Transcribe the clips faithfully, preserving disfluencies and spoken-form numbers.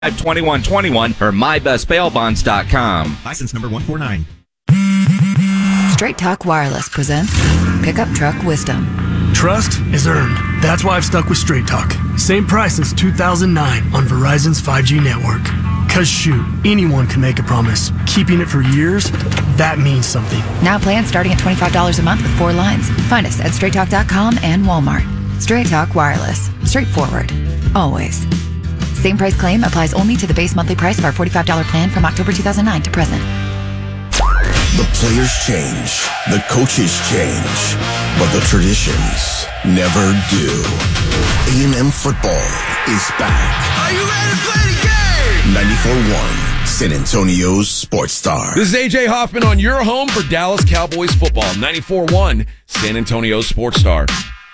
twenty-one twenty-one or my best bail bonds dot com. License number one four nine. Straight Talk Wireless presents Pickup Truck Wisdom. Trust is earned. That's why I've stuck with Straight Talk. Same price since two thousand nine on Verizon's five G network. Cause shoot, anyone can make a promise. Keeping it for years, that means something. Now plans starting at twenty-five dollars a month with four lines. Find us at straight talk dot com and Walmart. Straight Talk Wireless. Straightforward. Always. Same price claim applies only to the base monthly price of our forty-five dollars plan from October two thousand nine to present. The players change, the coaches change, but the traditions never do. A and M football is back. Are you ready to play the game? ninety-four point one San Antonio's Sports Star. This is A J Hoffman on your home for Dallas Cowboys football. ninety-four point one San Antonio's Sports Star.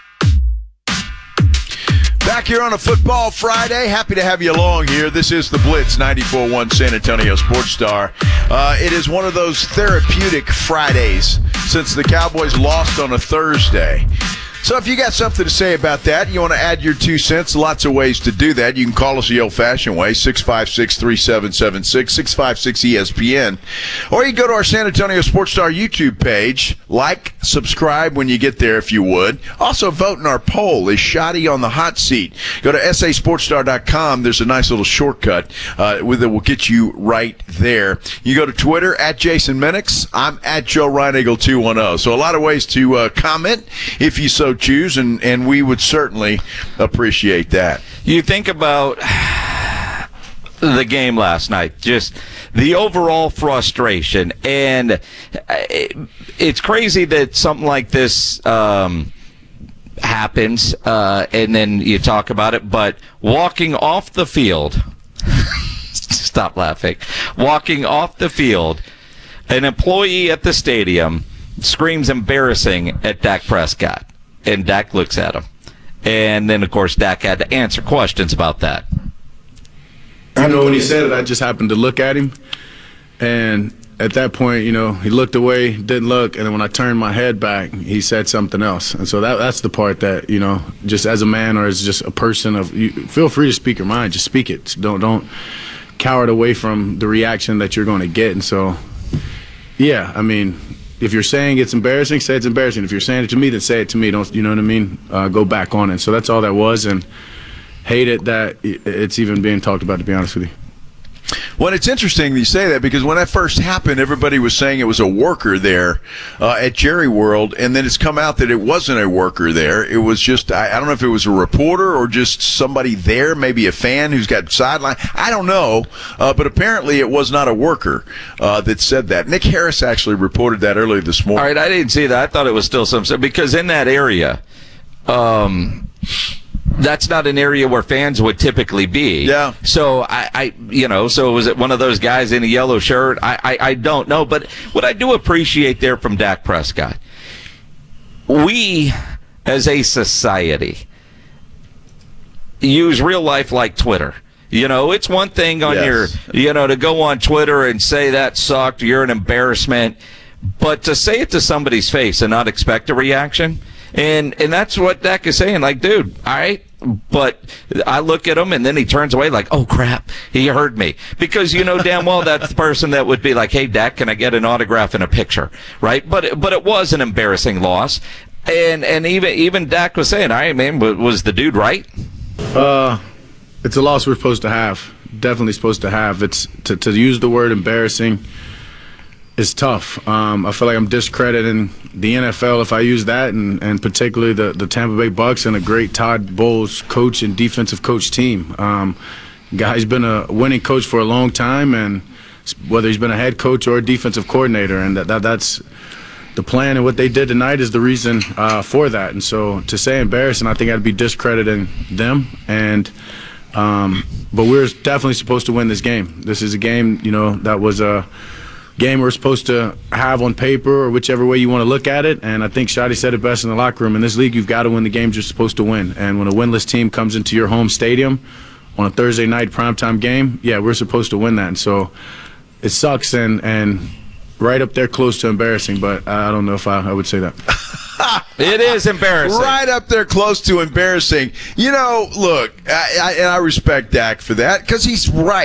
Back here on a Football Friday. Happy to have you along here. This is the Blitz, ninety-four point one San Antonio Sports Star. Uh, it is one of those therapeutic Fridays since the Cowboys lost on a Thursday. So if you got something to say about that, you want to add your two cents, lots of ways to do that. You can call us the old-fashioned way, six five six, three seven seven six, six five six E S P N. Or you can go to our San Antonio Sports Star YouTube page. Like, subscribe when you get there if you would. Also, vote in our poll. Is Shoddy on the hot seat? Go to S A sports star dot com. There's a nice little shortcut uh, with it will get you right there. You go to Twitter, at Jason Minix. I'm at Joe Reinagle two one zero. So a lot of ways to uh, comment if you so choose, and, and we would certainly appreciate that. You think about the game last night, just the overall frustration, and it's crazy that something like this um, happens, uh, and then you talk about it, but walking off the field, stop laughing, walking off the field, an employee at the stadium screams embarrassing at Dak Prescott. And Dak looks at him. And then, of course, Dak had to answer questions about that. You know, when he said it, I just happened to look at him. And at that point, you know, he looked away, didn't look. And then when I turned my head back, he said something else. And so that that's the part that, you know, just as a man or as just a person, of you feel free to speak your mind. Just speak it. Don't, don't cower away from the reaction that you're going to get. And so, yeah, I mean, if you're saying it's embarrassing, say it's embarrassing. If you're saying it to me, then say it to me. Don't, you know what I mean? Uh, go back on it. So that's all that was, and hate it that it's even being talked about, to be honest with you. Well, it's interesting that you say that, because when that first happened, everybody was saying it was a worker there uh, at Jerry World, and then it's come out that it wasn't a worker there. It was just, I, I don't know if it was a reporter or just somebody there, maybe a fan who's got sideline. I don't know, uh, but apparently it was not a worker uh, that said that. Nick Harris actually reported that earlier this morning. All right, I didn't see that. I thought it was still some, because in that area, um, that's not an area where fans would typically be. Yeah. So I, I, you know, so was it one of those guys in a yellow shirt? I, I, I don't know. But what I do appreciate there from Dak Prescott, we as a society use real life like Twitter. You know, it's one thing on yes. your, you know, to go on Twitter and say that sucked, you're an embarrassment, but to say it to somebody's face and not expect a reaction. And and that's what Dak is saying. Like, dude, all right, but I look at him, and then he turns away like, oh, crap, he heard me. Because you know damn well that's the person that would be like, hey, Dak, can I get an autograph and a picture, right? But but it was an embarrassing loss. And and even even Dak was saying, all right, man, was the dude right? Uh, it's a loss we're supposed to have, definitely supposed to have. It's to, to use the word embarrassing is tough. Um, I feel like I'm discrediting the N F L if I use that, and, and particularly the, the Tampa Bay Bucks and a great Todd Bowles coach and defensive coach team. Um, guy's been a winning coach for a long time, and whether he's been a head coach or a defensive coordinator, and that, that that's the plan, and what they did tonight is the reason uh, for that. And so to say embarrassing, I think I'd be discrediting them. And um, but we're definitely supposed to win this game. This is a game, you know, that was a game we're supposed to have on paper, or whichever way you want to look at it. And I think Shoddy said it best in the locker room. In this league, you've got to win the games you're supposed to win. And when a winless team comes into your home stadium on a Thursday night primetime game, yeah, we're supposed to win that. And so it sucks, and, and right up there close to embarrassing, but I don't know if I, I would say that. It is embarrassing. Right up there close to embarrassing. You know, look, I, I, and I respect Dak for that because he's right.